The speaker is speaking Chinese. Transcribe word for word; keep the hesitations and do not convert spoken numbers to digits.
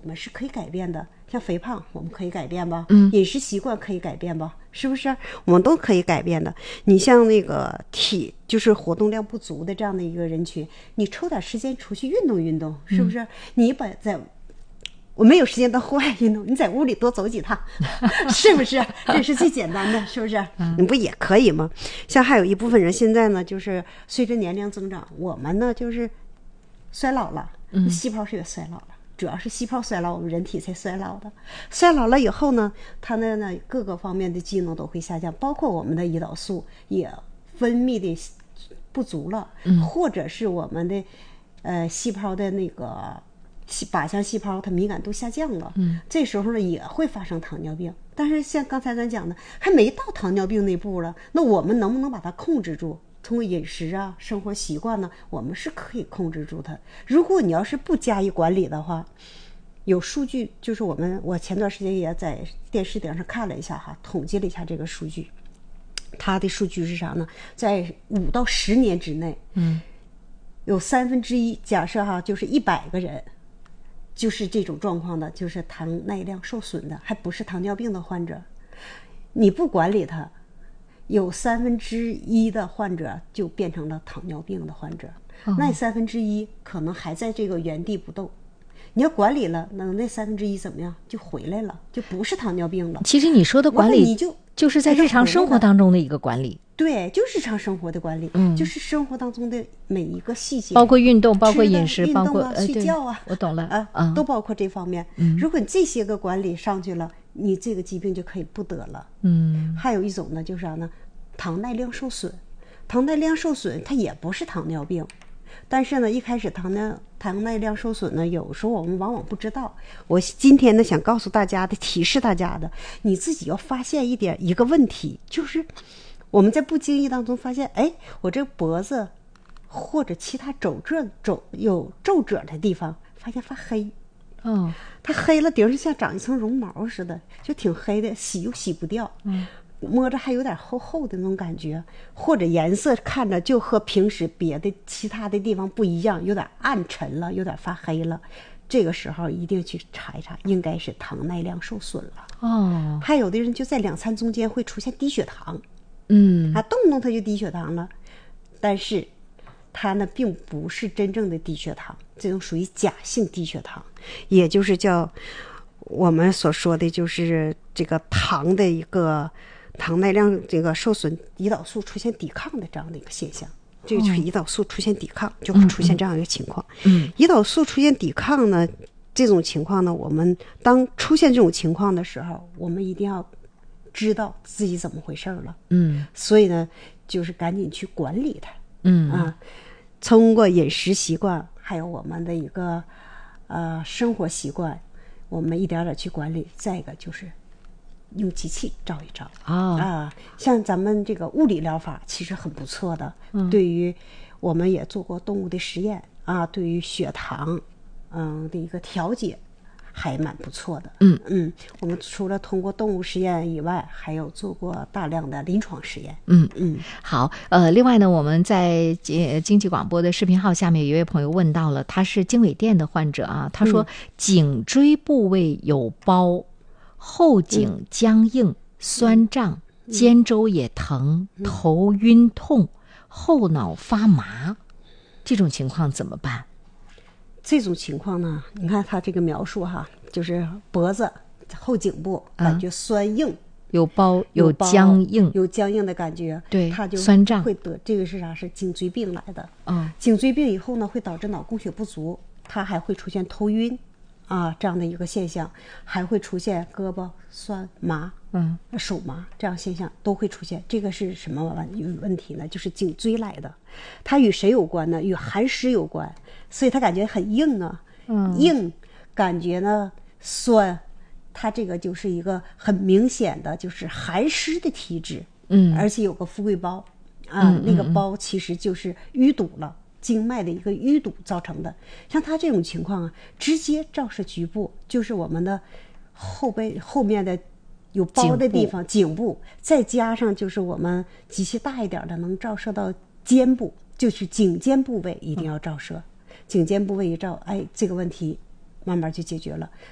们是可以改变的，像肥胖我们可以改变吧，嗯，饮食习惯可以改变吧，是不是？我们都可以改变的。你像那个体就是活动量不足的这样的一个人群，你抽点时间出去运动运动，是不是？嗯、你把在我没有时间到户外运动，你在屋里多走几趟，是不是？这是最简单的，是不是？你不也可以吗？像还有一部分人现在呢，就是随着年龄增长，我们呢就是衰老了，细胞是也衰老了。主要是细胞衰老，我们人体才衰老的。衰老了以后呢，它的呢各个方面的机能都会下降，包括我们的胰岛素也分泌的不足了，嗯、或者是我们的呃细胞的那个靶向细胞它敏感度下降了，嗯，这时候呢也会发生糖尿病。但是像刚才咱讲的，还没到糖尿病那步了，那我们能不能把它控制住？通过饮食啊、生活习惯呢，我们是可以控制住它。如果你要是不加以管理的话，有数据，就是我们我前段时间也在电视顶上看了一下哈，统计了一下这个数据。它的数据是啥呢？在五到十年之内，嗯，有三分之一，假设哈，就是一百个人，就是这种状况的，就是糖耐量受损的，还不是糖尿病的患者。你不管理它，有三分之一的患者就变成了糖尿病的患者，哦、那三分之一可能还在这个原地不动。你要管理了，那那三分之一怎么样？就回来了，就不是糖尿病了。 其实你说的管理，你就就是在日常生活当中的一个管理。 对，就是日常生活的管理，嗯，就是生活当中的每一个细节， 包括运动，包括饮食，包括啊、睡觉啊， 我懂了啊，嗯、都包括这方面。嗯，如果你这些个管理上去了，你这个疾病就可以不得了。嗯，还有一种呢，就是啥呢？糖耐量受损，糖耐量受损它也不是糖尿病，但是呢，一开始糖耐糖耐量受损呢，有时候我们往往不知道。我今天呢，想告诉大家的，提示大家的，你自己要发现一点一个问题，就是我们在不经意当中发现，哎，我这脖子或者其他皱褶皱有皱褶的地方，发现发黑。 哦， 它黑了，顶上像长一层绒毛似的，就挺黑的，洗又洗不掉。嗯。摸着还有点厚厚的那种感觉，或者颜色看着就和平时别的其他的地方不一样，有点暗沉了，有点发黑了。这个时候一定去查一查，应该是糖耐量受损了。哦，还有的人就在两餐中间会出现低血糖，嗯，啊，动不动他就低血糖了，但是他呢并不是真正的低血糖，这种属于假性低血糖，也就是叫我们所说的就是这个糖的一个。糖耐量这个受损，胰岛素出现抵抗的这样的一个现象，这个就是胰岛素出现抵抗，就会出现这样一个情况。嗯，胰岛素出现抵抗呢，这种情况呢，我们当出现这种情况的时候，我们一定要知道自己怎么回事了。嗯，所以呢，就是赶紧去管理它。嗯啊，通过饮食习惯，还有我们的一个呃生活习惯，我们一点点去管理。再一个就是用机器照一照、哦、啊，像咱们这个物理疗法其实很不错的、嗯、对于我们也做过动物的实验啊，对于血糖嗯的一个调节还蛮不错的。嗯嗯，我们除了通过动物实验以外，还有做过大量的临床实验。 嗯嗯，好，呃，另外呢，我们在经济广播的视频号下面有一位朋友问到了，他是经纬电的患者啊，他说、嗯、颈椎部位有包，后颈僵硬、嗯、酸胀，肩周也疼、嗯、头晕痛，后脑发麻，这种情况怎么办？ 这种情况呢，你看他这个描述哈，就是脖子后颈部感觉酸硬、嗯、 有包有僵硬， 有僵硬的感觉， 对， 他就酸胀， 会得这个是啥？是颈椎病来的。嗯，颈椎病以后呢，会导致脑供血不足，它还会出现头晕啊这样的一个现象，还会出现胳膊酸麻、嗯手麻这样现象都会出现。这个是什么问题呢？就是颈椎来的。它与谁有关呢？与寒湿有关，所以他感觉很硬啊，嗯、硬感觉呢酸，它这个就是一个很明显的就是寒湿的体质。嗯，而且有个富贵包啊、嗯，那个包其实就是淤堵了。经脉的一个淤堵造成的。像他这种情况啊，直接照射局部，就是我们的后背后面的有包的地方，颈部，颈部再加上就是我们机器大一点的能照射到肩部，就是颈肩部位一定要照射、嗯、颈肩部位一照，哎，这个问题慢慢就解决了。